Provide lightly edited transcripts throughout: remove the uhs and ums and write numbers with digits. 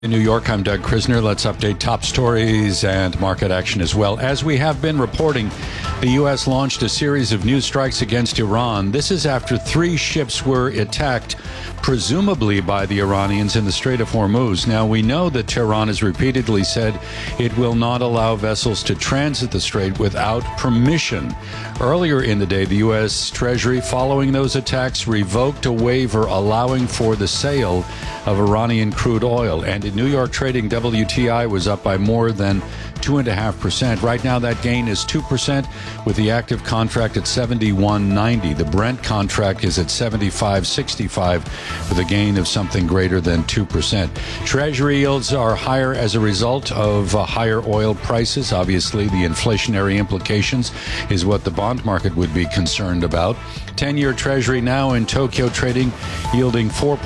In New York, I'm Doug Krisner. Let's update top stories and market action as well. As we have been reporting, the U.S. launched a series of new strikes against Iran. This is after 3 ships were attacked, presumably by the Iranians in the Strait of Hormuz. Now, we know that Tehran has repeatedly said it will not allow vessels to transit the strait without permission. Earlier in the day, the U.S. Treasury, following those attacks, revoked a waiver allowing for the sale of Iranian crude oil. And in New York trading, WTI was up by more than 2.5%. Right now, that gain is 2%, with the active contract at 71.90. The Brent contract is at 75.65, with a gain of something greater than 2%. Treasury yields are higher as a result of higher oil prices. Obviously, the inflationary implications is what the bond market would be concerned about. 10-year Treasury now in Tokyo trading, yielding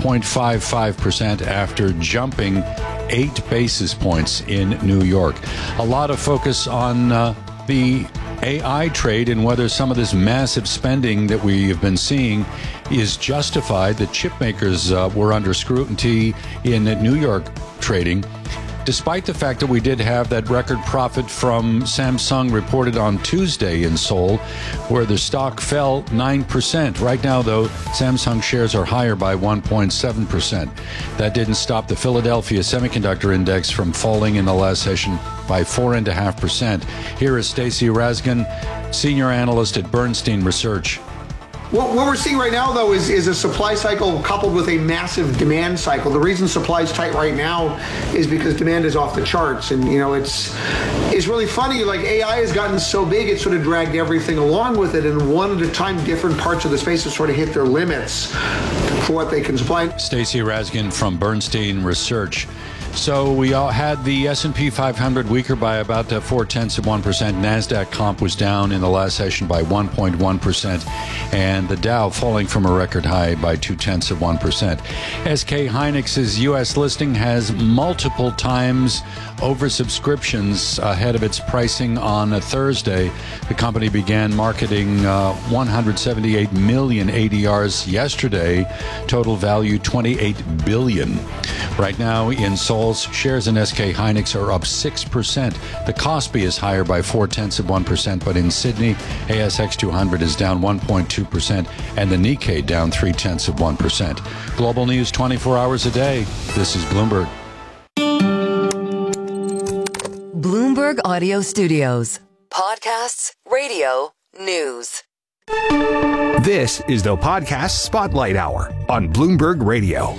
4.55% after jumping 8 basis points in New York. A lot of focus on the AI trade and whether some of this massive spending that we have been seeing is justified. The chip makers were under scrutiny in New York trading, despite the fact that we did have that record profit from Samsung reported on Tuesday in Seoul, where the stock fell 9%. Right now, though, Samsung shares are higher by 1.7%. That didn't stop the Philadelphia Semiconductor Index from falling in the last session by 4.5%. Here is Stacey Rasgon, senior analyst at Bernstein Research. What we're seeing right now, though, is a supply cycle coupled with a massive demand cycle. The reason supply is tight right now is because demand is off the charts. And, you know, it's really funny. Like, AI has gotten so big, it sort of dragged everything along with it. And one at a time, different parts of the space have sort of hit their limits for what they can supply. Stacey Rasgon from Bernstein Research. So we all had the S&P 500 weaker by about 0.4%. NASDAQ comp was down in the last session by 1.1%, and the Dow falling from a record high by 0.2%. SK Hynix's U.S. listing has multiple times oversubscriptions ahead of its pricing on a Thursday. The company began marketing 178 million ADRs yesterday, total value $28 billion. Right now in Seoul, shares in SK Hynix are up 6%. The Kospi is higher by 0.4%, but in Sydney, ASX 200 is down 1.2%, and the Nikkei down 0.3%. Global news 24 hours a day. This is Bloomberg. Bloomberg Audio Studios. Podcasts, radio, news. This is the Podcast Spotlight Hour on Bloomberg Radio.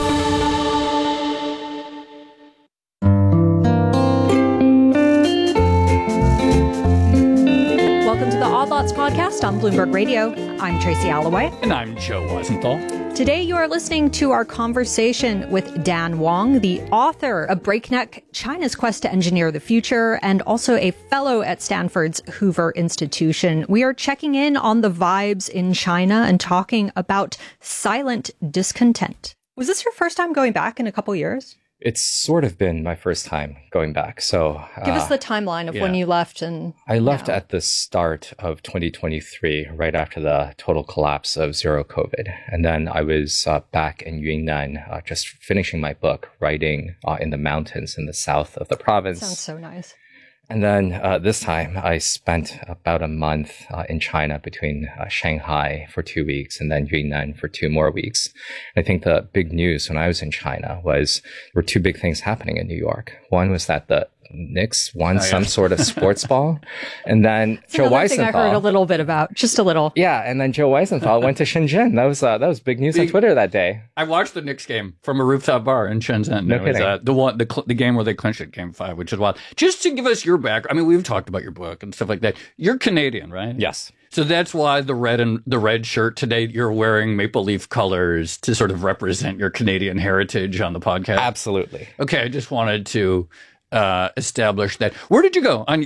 Odd Lots podcast on Bloomberg Radio. I'm Tracy Alloway. And I'm Joe Weisenthal. Today you are listening to our conversation with Dan Wang, the author of Breakneck, China's Quest to Engineer the Future, and also a fellow at Stanford's Hoover Institution. We are checking in on the vibes in China and talking about silent discontent. Was this your first time going back in a couple years? It's sort of been my first time going back. So give us the timeline of when you left. And I left at the start of 2023, right after the total collapse of zero COVID. And then I was back in Yunnan, just finishing my book, writing in the mountains in the south of the province. Sounds so nice. And then this time I spent about a month in China between Shanghai for 2 weeks and then Yunnan for 2 more weeks. And I think the big news when I was in China was there were 2 big things happening in New York. One was that the Knicks won some sort of sports ball. And then Joe Weisenthal. Thing I heard a little bit about, just a little. Yeah, and then Joe Weisenthal went to Shenzhen. That was big news on Twitter that day. I watched the Knicks game from a rooftop bar in Shenzhen. No kidding. It was, the game where they clinched it, Game 5, which is wild. Just to give us your background, I mean, we've talked about your book and stuff like that. You're Canadian, right? Yes. So that's why the red shirt today, you're wearing maple leaf colors to sort of represent your Canadian heritage on the podcast. Absolutely. Okay, I just wanted to establish that. Where did you go? I'm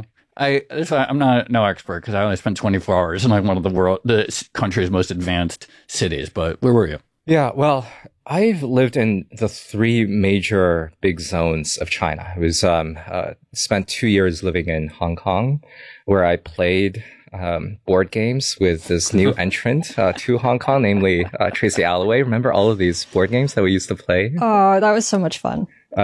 not no expert because I only spent 24 hours in like one of the country's most advanced cities. But where were you? Yeah, well, I've lived in the 3 major big zones of China. I was spent 2 years living in Hong Kong, where I played board games with this new entrant to Hong Kong, namely Tracy Alloway. Remember all of these board games that we used to play? Oh, that was so much fun.